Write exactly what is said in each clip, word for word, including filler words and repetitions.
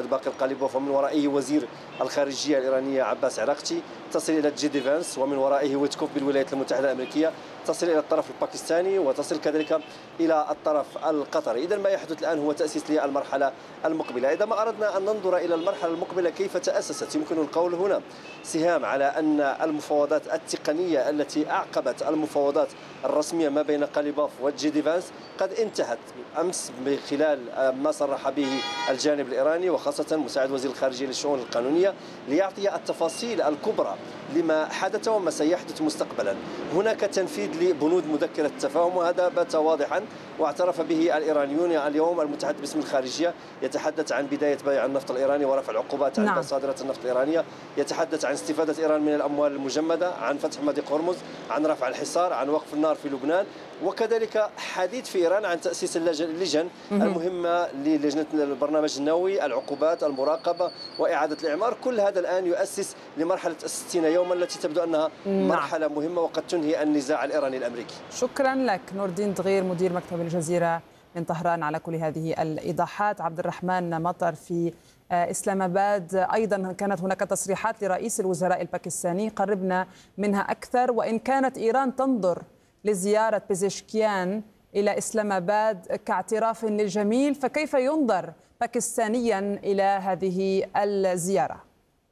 باقر قاليبوف، ومن ورائه وزير الخارجية الإيرانية عباس عراقتي، تصل إلى جي دي فانس، ومن ورائه ويتكوف بالولايات المتحدة الأمريكية، تصل إلى الطرف الباكستاني، وتصل كذلك إلى الطرف القطري. إذا ما يحدث الآن هو تأسيس للمرحلة المقبلة. إذا ما أردنا أن ننظر إلى المرحلة المقبلة كيف تأسست، يمكن القول هنا سهام على أن المفاوضات التقنية التي أعقبت المفاوضات الرسمية ما بين قاليبوف والجي دي فانس قد انتهت أمس بخلال ما صرح به الجانب الإيراني، وخاصة مساعد وزير الخارجية للشؤون القانونية، ليعطي التفاصيل الكبرى لما حدث وما سيحدث مستقبلا. هناك تنفيذ لبنود مذكرة التفاهم، وهذا بات واضحا واعترف به الإيرانيون. اليوم المتحدث باسم الخارجية يتحدث عن بداية بيع النفط الإيراني ورفع العقوبات عند نعم. صادرات النفط الإيرانية، يتحدث عن استفادة إيران من الأموال المجمدة، عن فتح مضيق هرمز، عن رفع الحصار، عن وقف النار في لبنان، وكذلك حديث في إيران عن تأسيس اللجن المهمة للجنة البرنامج النووي، العقوبات، المراقبة، وإعادة الإعمار. كل هذا الآن يؤسس لمرحلة الستين يوما التي تبدو أنها نعم. مرحلة مهمة وقد تنهي النزاع الإيراني الأمريكي. شكرا لك نور الدين دغير مدير مكتب الجزيرة من طهران على كل هذه الإيضاحات. عبد الرحمن مطر في إسلام آباد، أيضا كانت هناك تصريحات لرئيس الوزراء الباكستاني قربنا منها أكثر، وإن كانت إيران تنظر لزيارة بيزشكيان إلى إسلام آباد كاعتراف للجميل، فكيف ينظر باكستانيا إلى هذه الزيارة؟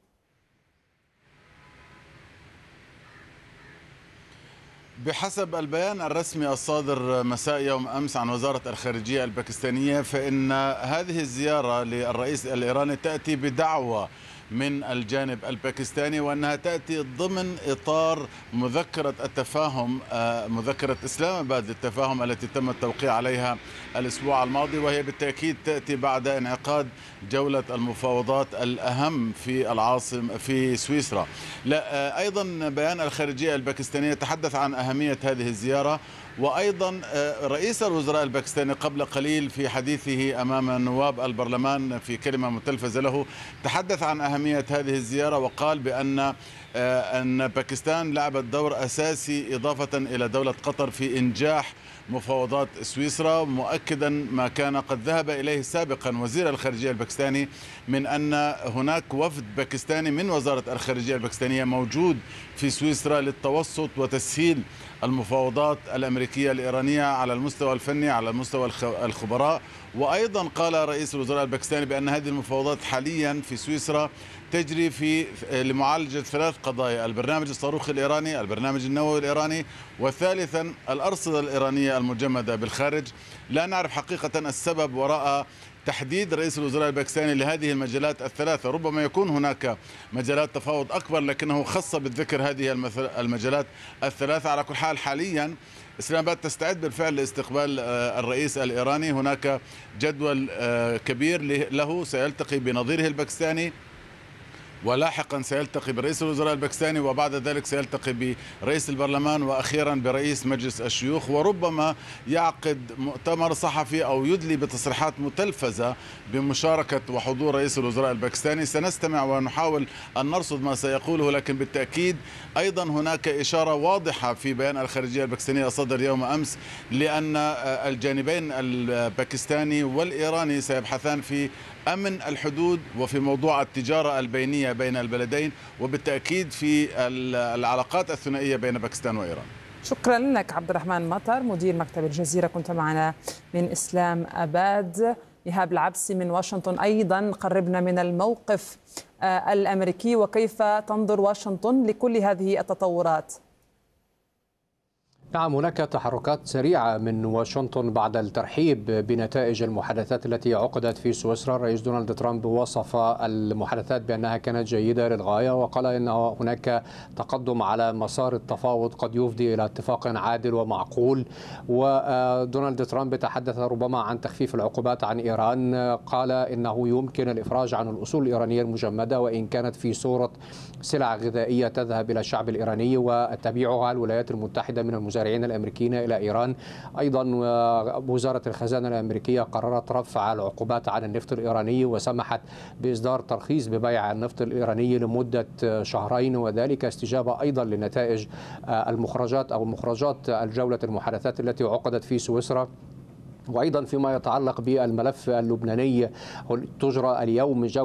بحسب البيان الرسمي الصادر مساء يوم أمس عن وزارة الخارجية الباكستانية، فإن هذه الزيارة للرئيس الإيراني تأتي بدعوة من الجانب الباكستاني، وأنها تأتي ضمن إطار مذكرة التفاهم، مذكرة إسلام آباد للتفاهم التي تم التوقيع عليها الأسبوع الماضي، وهي بالتأكيد تأتي بعد انعقاد جولة المفاوضات الأهم في العاصمة في سويسرا. لا أيضا بيان الخارجية الباكستانية تحدث عن أهمية هذه الزيارة، وأيضا رئيس الوزراء الباكستاني قبل قليل في حديثه أمام نواب البرلمان في كلمة متلفزة له تحدث عن أهمية هذه الزيارة، وقال بأن أن باكستان لعبت دور أساسي إضافة إلى دولة قطر في إنجاح مفاوضات سويسرا، مؤكدا ما كان قد ذهب إليه سابقا وزير الخارجية الباكستاني من أن هناك وفد باكستاني من وزارة الخارجية الباكستانية موجود في سويسرا للتوسط وتسهيل المفاوضات الأمريكية الإيرانية على المستوى الفني، على مستوى الخبراء. وأيضا قال رئيس الوزراء الباكستاني بأن هذه المفاوضات حاليا في سويسرا تجري في لمعالجة ثلاث قضايا: البرنامج الصاروخي الإيراني، البرنامج النووي الإيراني، وثالثا الأرصدة الإيرانية المجمدة بالخارج. لا نعرف حقيقة السبب وراء تحديد رئيس الوزراء الباكستاني لهذه المجالات الثلاثة. ربما يكون هناك مجالات تفاوض أكبر، لكنه خص بالذكر هذه المجالات الثلاثة. على كل حال حاليا إسلام آباد تستعد بالفعل لاستقبال الرئيس الإيراني. هناك جدول كبير له، سيلتقي بنظيره الباكستاني، ولاحقا سيلتقي برئيس الوزراء الباكستاني، وبعد ذلك سيلتقي برئيس البرلمان، وأخيرا برئيس مجلس الشيوخ، وربما يعقد مؤتمر صحفي أو يدلي بتصريحات متلفزة بمشاركة وحضور رئيس الوزراء الباكستاني. سنستمع ونحاول أن نرصد ما سيقوله، لكن بالتأكيد أيضا هناك إشارة واضحة في بيان الخارجية الباكستانية الصادر يوم أمس لأن الجانبين الباكستاني والإيراني سيبحثان في أمن الحدود وفي موضوع التجارة البينية بين البلدين، وبالتأكيد في العلاقات الثنائية بين باكستان وإيران. شكرا لك عبد الرحمن مطر مدير مكتب الجزيرة، كنت معنا من إسلام آباد. إيهاب العبسي من واشنطن أيضا قربنا من الموقف الأمريكي، وكيف تنظر واشنطن لكل هذه التطورات؟ نعم، هناك تحركات سريعة من واشنطن بعد الترحيب بنتائج المحادثات التي عقدت في سويسرا. الرئيس دونالد ترامب وصف المحادثات بأنها كانت جيدة للغاية، وقال إن هناك تقدم على مسار التفاوض قد يفضي إلى اتفاق عادل ومعقول. ودونالد ترامب تحدث ربما عن تخفيف العقوبات عن إيران، قال إنه يمكن الإفراج عن الأصول الإيرانية المجمدة وإن كانت في صورة سلع غذائية تذهب إلى الشعب الإيراني وتبيعها الولايات المتحدة من المزارعين الأمريكيين إلى إيران. أيضا وزارة الخزانة الأمريكية قررت رفع العقوبات عن النفط الإيراني، وسمحت بإصدار ترخيص ببيع النفط الإيراني لمدة شهرين، وذلك استجابة أيضا لنتائج المخرجات أو مخرجات الجولة المحادثات التي عقدت في سويسرا. وأيضا فيما يتعلق بالملف اللبناني تجرى اليوم جولة